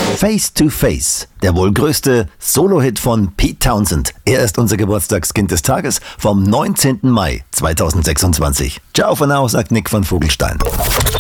Face to Face, der wohl größte Solo-Hit von Pete Townsend. Er ist unser Geburtstagskind des Tages vom 19. Mai 2026. Ciao von now, sagt Nick von Vogelstein.